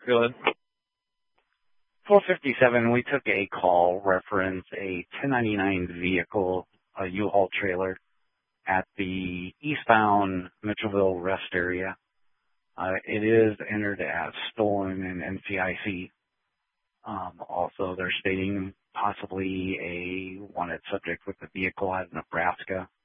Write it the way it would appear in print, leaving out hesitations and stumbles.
Go ahead. 457, we took a call reference a 1099 vehicle, a U-Haul trailer, at the eastbound Mitchellville rest area. It is entered as stolen in NCIC. Also, they're stating possibly a wanted subject with the vehicle out of Nebraska.